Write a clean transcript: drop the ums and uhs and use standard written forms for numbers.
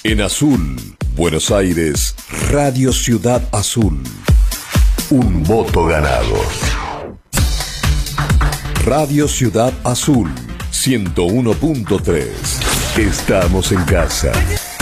En azul, Buenos Aires, Radio Ciudad Azul. Un voto ganado. Radio Ciudad Azul, 101.3. Estamos en casa.